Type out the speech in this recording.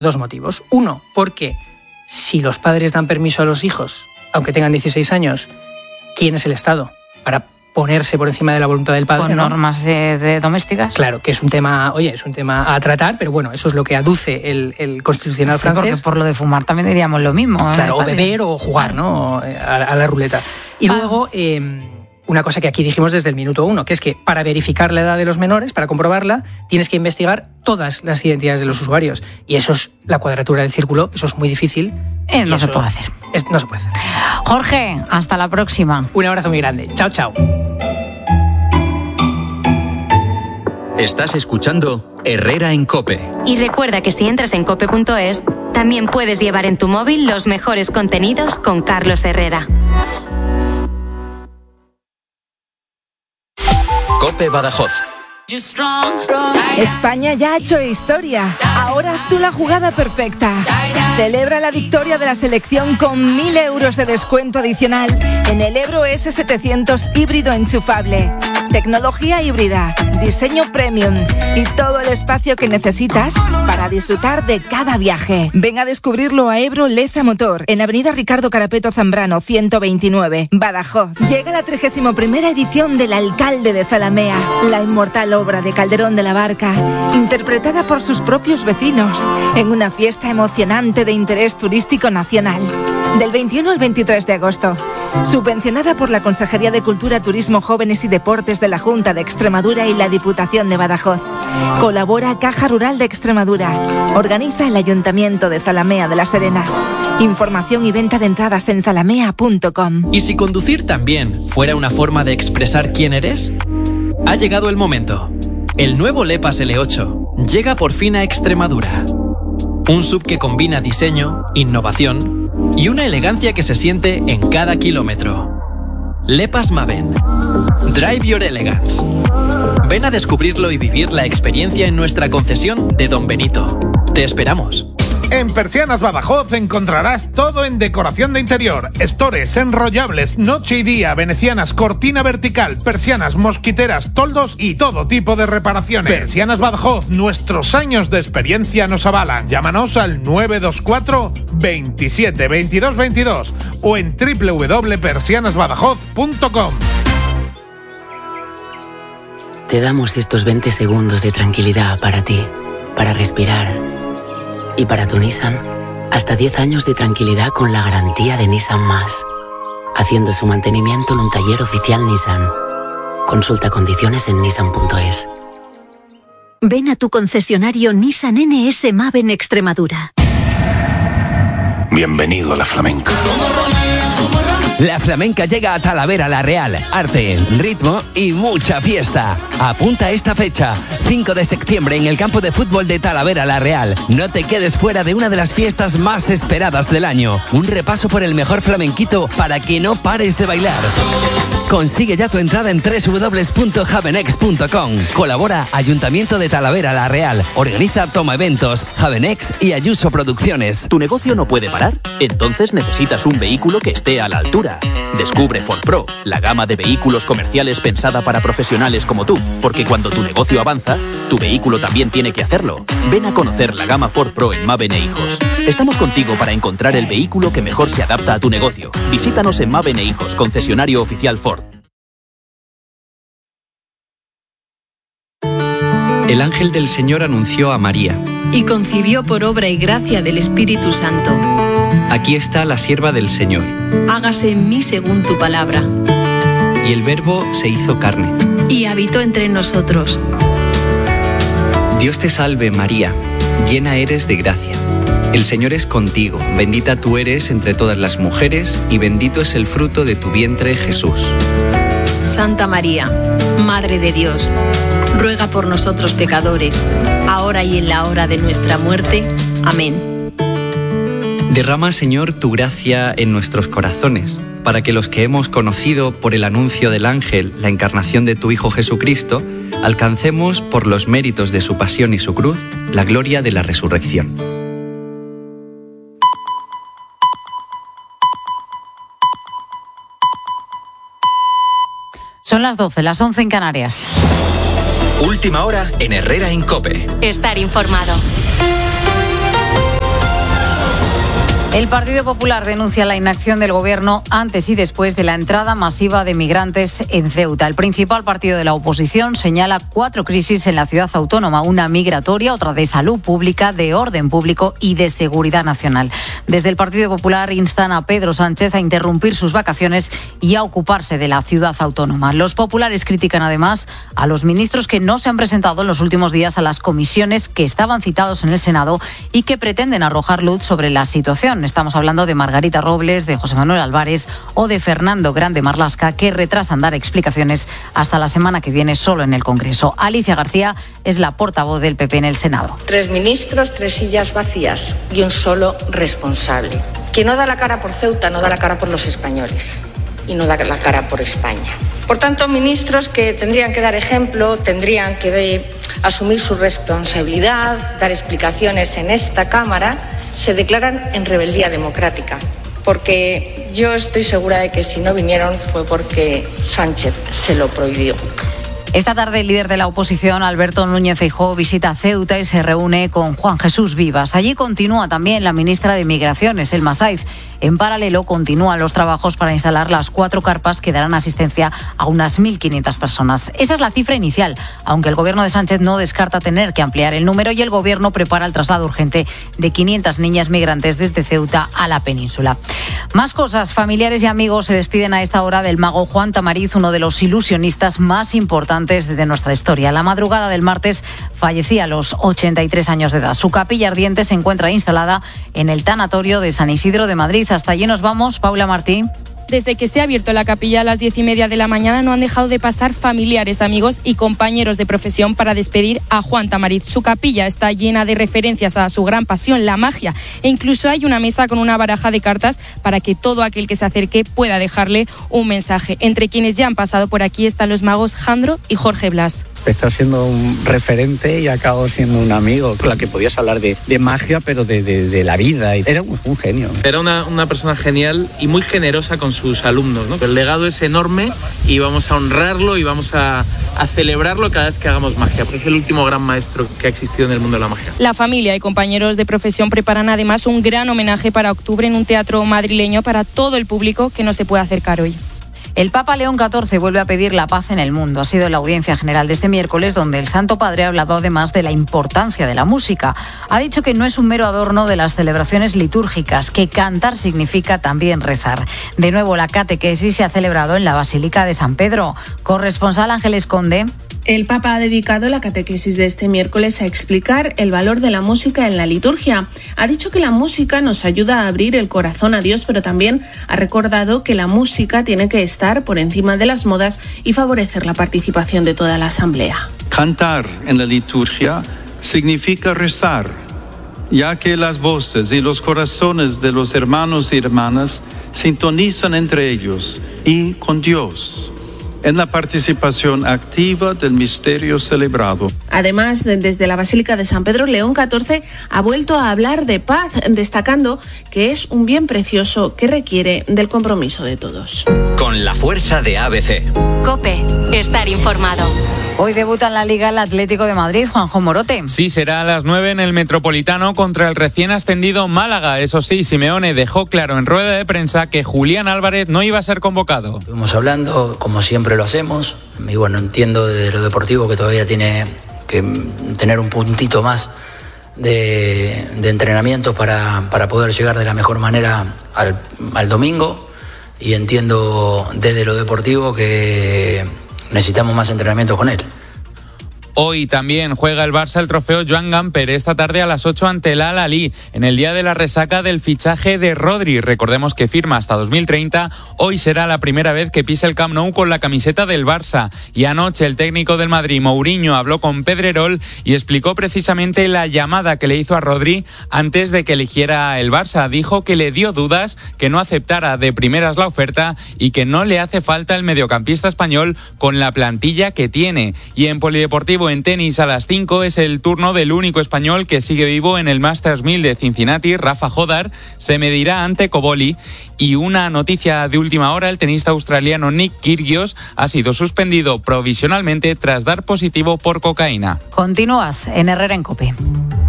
Dos motivos. Uno, porque si los padres dan permiso a los hijos, aunque tengan 16 años, ¿quién es el Estado para ponerse por encima de la voluntad del padre? Con normas de domésticas. Claro, que es un tema a tratar, pero bueno, eso es lo que aduce el Constitucional francés. Porque por lo de fumar también diríamos lo mismo. Claro, o beber o jugar, ¿no? A la ruleta. Y luego, una cosa que aquí dijimos desde el minuto 1, que es que para verificar la edad de los menores, para comprobarla, tienes que investigar todas las identidades de los usuarios. Y eso es la cuadratura del círculo, eso es muy difícil. No se puede hacer. No se puede hacer. Jorge, hasta la próxima. Un abrazo muy grande. Chao, chao. Estás escuchando Herrera en COPE. Y recuerda que si entras en cope.es, también puedes llevar en tu móvil los mejores contenidos con Carlos Herrera. COPE Badajoz. España ya ha hecho historia. Ahora tú la jugada perfecta. Celebra la victoria de la selección con 1.000 euros de descuento adicional en el Ebro S700 híbrido enchufable. Tecnología híbrida, diseño premium y todo el espacio que necesitas para disfrutar de cada viaje. Ven a descubrirlo a Ebro Leza Motor, en Avenida Ricardo Carapeto Zambrano, 129, Badajoz. Llega la 31ª edición del Alcalde de Zalamea, la inmortal obra de Calderón de la Barca, interpretada por sus propios vecinos, en una fiesta emocionante de interés turístico nacional. Del 21 al 23 de agosto. Subvencionada por la Consejería de Cultura, Turismo, Jóvenes y Deportes de la Junta de Extremadura y la Diputación de Badajoz. Colabora Caja Rural de Extremadura. Organiza el Ayuntamiento de Zalamea de la Serena. Información y venta de entradas en zalamea.com. ¿Y si conducir también fuera una forma de expresar quién eres? Ha llegado el momento. El nuevo Lepas L8 llega por fin a Extremadura. Un SUV que combina diseño, innovación y una elegancia que se siente en cada kilómetro. Lepas Maven. Drive your elegance. Ven a descubrirlo y vivir la experiencia en nuestra concesión de Don Benito. Te esperamos. En Persianas Badajoz encontrarás todo en decoración de interior, estores, enrollables, noche y día, venecianas, cortina vertical, persianas, mosquiteras, toldos y todo tipo de reparaciones. Persianas Badajoz, nuestros años de experiencia nos avalan. Llámanos al 924 27 22 22 o en www.persianasbadajoz.com. Te damos estos 20 segundos de tranquilidad para ti, para respirar. Y para tu Nissan, hasta 10 años de tranquilidad con la garantía de Nissan Más, haciendo su mantenimiento en un taller oficial Nissan. Consulta condiciones en nissan.es. Ven a tu concesionario Nissan NS MAV en Extremadura. Bienvenido a la flamenca. La flamenca llega a Talavera la Real. Arte, ritmo y mucha fiesta. Apunta a esta fecha, 5 de septiembre en el campo de fútbol de Talavera la Real. No te quedes fuera de una de las fiestas más esperadas del año. Un repaso por el mejor flamenquito para que no pares de bailar. Consigue ya tu entrada en www.javenex.com. Colabora Ayuntamiento de Talavera la Real. Organiza Toma Eventos, Javenex y Ayuso Producciones. ¿Tu negocio no puede parar? Entonces necesitas un vehículo que esté a la altura. Descubre Ford Pro, la gama de vehículos comerciales pensada para profesionales como tú, porque cuando tu negocio avanza, tu vehículo también tiene que hacerlo. Ven a conocer la gama Ford Pro en Maven e Hijos. Estamos contigo para encontrar el vehículo que mejor se adapta a tu negocio. Visítanos en Maven e Hijos, concesionario oficial Ford. El ángel del Señor anunció a María. Y concibió por obra y gracia del Espíritu Santo. Aquí está la sierva del Señor. Hágase en mí según tu palabra. Y el Verbo se hizo carne. Y habitó entre nosotros. Dios te salve, María, llena eres de gracia. El Señor es contigo, bendita tú eres entre todas las mujeres, y bendito es el fruto de tu vientre, Jesús. Santa María, Madre de Dios, ruega por nosotros pecadores, ahora y en la hora de nuestra muerte. Amén. Derrama, Señor, tu gracia en nuestros corazones, para que los que hemos conocido por el anuncio del ángel la encarnación de tu Hijo Jesucristo, alcancemos, por los méritos de su pasión y su cruz, la gloria de la resurrección. Son las 12, las 11 en Canarias. Última hora en Herrera en COPE. Estar informado. El Partido Popular denuncia la inacción del Gobierno antes y después de la entrada masiva de migrantes en Ceuta. El principal partido de la oposición señala 4 crisis en la ciudad autónoma, una migratoria, otra de salud pública, de orden público y de seguridad nacional. Desde el Partido Popular instan a Pedro Sánchez a interrumpir sus vacaciones y a ocuparse de la ciudad autónoma. Los populares critican además a los ministros que no se han presentado en los últimos días a las comisiones que estaban citados en el Senado y que pretenden arrojar luz sobre la situación. Estamos hablando de Margarita Robles, de José Manuel Álvarez o de Fernando Grande Marlasca, que retrasan dar explicaciones hasta la semana que viene solo en el Congreso. Alicia García es la portavoz del PP en el Senado. 3 ministros, 3 sillas vacías y un solo responsable. Quien no da la cara por Ceuta no da la cara por los españoles y no da la cara por España. Por tanto, ministros que tendrían que dar ejemplo, tendrían que asumir su responsabilidad, dar explicaciones en esta Cámara, se declaran en rebeldía democrática, porque yo estoy segura de que si no vinieron fue porque Sánchez se lo prohibió. Esta tarde el líder de la oposición, Alberto Núñez Feijóo, visita Ceuta y se reúne con Juan Jesús Vivas. Allí continúa también la ministra de Migraciones, Elma Saiz. En paralelo, continúan los trabajos para instalar las 4 carpas que darán asistencia a unas 1.500 personas. Esa es la cifra inicial, aunque el gobierno de Sánchez no descarta tener que ampliar el número y el gobierno prepara el traslado urgente de 500 niñas migrantes desde Ceuta a la península. Más cosas. Familiares y amigos se despiden a esta hora del mago Juan Tamariz, uno de los ilusionistas más importantes de nuestra historia. La madrugada del martes fallecía a los 83 años de edad. Su capilla ardiente se encuentra instalada en el tanatorio de San Isidro de Madrid. Hasta allí nos vamos, Paula Martí. Desde que se ha abierto la capilla a las 10:30 de la mañana no han dejado de pasar familiares, amigos y compañeros de profesión para despedir a Juan Tamariz. Su capilla está llena de referencias a su gran pasión, la magia, e incluso hay una mesa con una baraja de cartas para que todo aquel que se acerque pueda dejarle un mensaje. Entre quienes ya han pasado por aquí están los magos Jandro y Jorge Blas. Empezó siendo un referente y acabó siendo un amigo con la que podías hablar de magia, pero de la vida. Era un genio. Era una persona genial y muy generosa con sus alumnos, ¿no? El legado es enorme y vamos a honrarlo y vamos a celebrarlo cada vez que hagamos magia. Es el último gran maestro que ha existido en el mundo de la magia. La familia y compañeros de profesión preparan además un gran homenaje para octubre en un teatro madrileño para todo el público que no se puede acercar hoy. El Papa León XIV vuelve a pedir la paz en el mundo. Ha sido la audiencia general de este miércoles donde el Santo Padre ha hablado además de la importancia de la música. Ha dicho que no es un mero adorno de las celebraciones litúrgicas, que cantar significa también rezar. De nuevo, la catequesis se ha celebrado en la Basílica de San Pedro. Corresponsal Ángeles Conde. El Papa ha dedicado la catequesis de este miércoles a explicar el valor de la música en la liturgia. Ha dicho que la música nos ayuda a abrir el corazón a Dios, pero también ha recordado que la música tiene que estar por encima de las modas y favorecer la participación de toda la asamblea. Cantar en la liturgia significa rezar, ya que las voces y los corazones de los hermanos y hermanas sintonizan entre ellos y con Dios, en la participación activa del misterio celebrado. Además, desde la Basílica de San Pedro, León XIV ha vuelto a hablar de paz, destacando que es un bien precioso que requiere del compromiso de todos. Con la fuerza de ABC. COPE. Estar informado. Hoy debuta en la Liga el Atlético de Madrid, Juanjo Morote. Sí, será a las 9 en el Metropolitano contra el recién ascendido Málaga. Eso sí, Simeone dejó claro en rueda de prensa que Julián Álvarez no iba a ser convocado. Estuvimos hablando, como siempre lo hacemos, y bueno, entiendo desde lo deportivo que todavía tiene que tener un puntito más de entrenamiento para poder llegar de la mejor manera al domingo, y entiendo desde lo deportivo que necesitamos más entrenamiento con él. Hoy también juega el Barça el trofeo Joan Gamper esta tarde a las 8 ante el Al-Ahly, en el día de la resaca del fichaje de Rodri. Recordemos que firma hasta 2030. Hoy será la primera vez que pisa el Camp Nou con la camiseta del Barça. Y anoche el técnico del Madrid, Mourinho, habló con Pedrerol y explicó precisamente la llamada que le hizo a Rodri antes de que eligiera el Barça. Dijo que le dio dudas, que no aceptara de primeras la oferta y que no le hace falta el mediocampista español con la plantilla que tiene. Y en polideportivo, en tenis, a las 5 es el turno del único español que sigue vivo en el Masters 1000 de Cincinnati. Rafa Jodar se medirá ante Coboli. Y una noticia de última hora: el tenista australiano Nick Kyrgios ha sido suspendido provisionalmente tras dar positivo por cocaína. Continúas en Herrera en COPE.